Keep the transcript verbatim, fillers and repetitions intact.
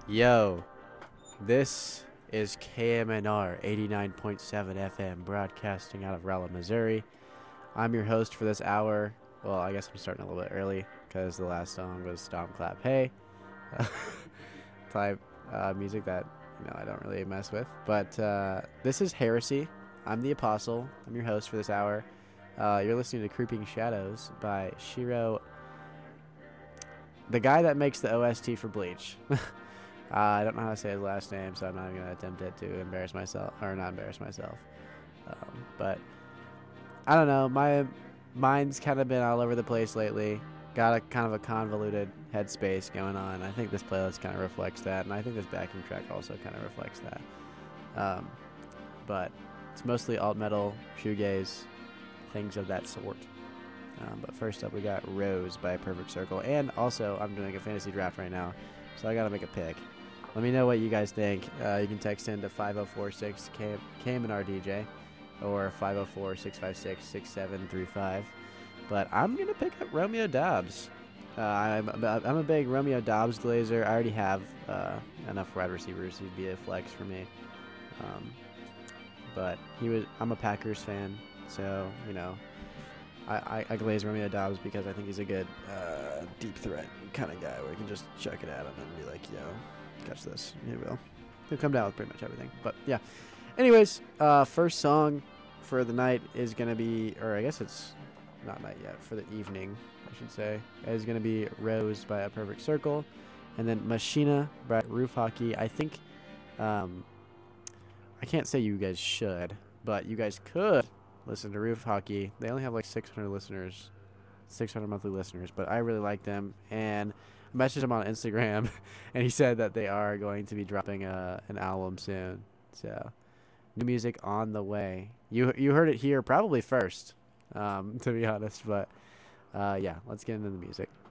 Yo, this is K M N R eighty-nine point seven F M broadcasting out of Rolla, Missouri. I'm your host for this hour. Well, I guess I'm starting a little bit early because the last song was Stomp Clap Hey type uh, music that you know I don't really mess with. But uh, this is Heresy. I'm the Apostle. I'm your host for this hour. Uh, you're listening to Creeping Shadows by Shiro, the guy that makes the O S T for Bleach. uh, I don't know how to say his last name, so I'm not even going to attempt it to embarrass myself, or not embarrass myself. Um, but I don't know. My mind's kind of been all over the place lately. Got a kind of a convoluted headspace going on. I think this playlist kind of reflects that, and I think this backing track also kind of reflects that. Um, but it's mostly alt metal, shoegaze, things of that sort. Um, but first up, we got Rose by Perfect Circle. And also, I'm doing a fantasy draft right now, so I got to make a pick. Let me know what you guys think. Uh, you can text in to five oh four six K M N R D J or five oh four, six five six, six seven three five. But I'm going to pick up Romeo Dobbs. Uh, I'm, I'm a big Romeo Dobbs glazer. I already have uh, enough wide receivers. He'd be a flex for me. Um, but he was. I'm a Packers fan, so, you know, I, I, I glaze Romeo Dobbs because I think he's a good uh, deep threat kind of guy where you can just chuck it at him and be like, yo, catch this. He will. He'll come down with pretty much everything. But, yeah. Anyways, uh, first song for the night is going to be, or I guess it's not night yet, for the evening, I should say, is going to be Rose by A Perfect Circle. And then Machina by Roof Hockey. I think, um, I can't say you guys should, but you guys could listen to Roof Hockey. They only have like six hundred listeners, six hundred monthly listeners, but I really like them. And I messaged him on Instagram, and he said that they are going to be dropping a, an album soon. So, new music on the way. You you heard it here probably first, um, to be honest. But uh, yeah, let's get into the music.